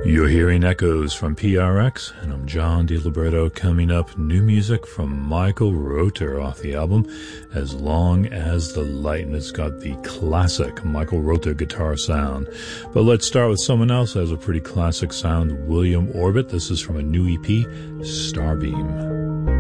You're hearing echoes from PRX, and I'm John DiLiberto. Coming up, new music from Michael Rother off the album As Long as the Light, and it's got the classic Michael Rother guitar sound. But let's start with someone else who has a pretty classic sound, William Orbit. This is from a new EP, Starbeam.